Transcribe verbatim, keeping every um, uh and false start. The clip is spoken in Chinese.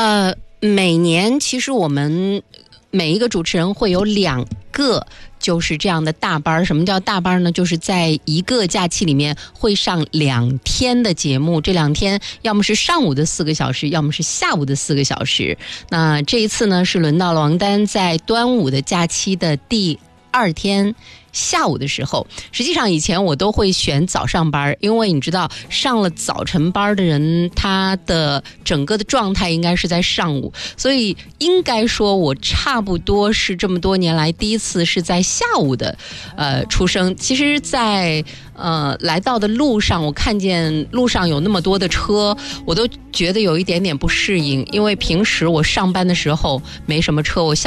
呃，每年其实我们每一个主持人会有两个就是这样的大班。什么叫大班呢？就是在一个假期里面会上两天的节目，这两天要么是上午的四个小时，要么是下午的四个小时。那这一次呢，是轮到了王丹在端午的假期的第二天下午的时候。实际上以前我都会选早上班，因为你知道上了早晨班的人，他的整个的状态应该是在上午，所以应该说我差不多是这么多年来第一次是在下午的呃出生。其实在呃来到的路上，我看见路上有那么多的车，我都觉得有一点点不适应，因为平时我上班的时候没什么车，我下